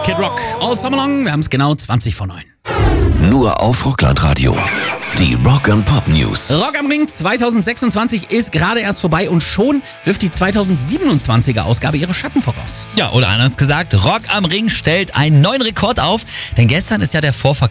Kid Rock, All Summer Long, wir haben es genau 20 vor 9. Nur auf Rockland-Radio. Die Rock and Pop News. Rock am Ring 2026 ist gerade erst vorbei und schon wirft die 2027er Ausgabe ihre Schatten voraus. Ja, oder anders gesagt, Rock am Ring stellt einen neuen Rekord auf, denn gestern ist ja der Vorverkauf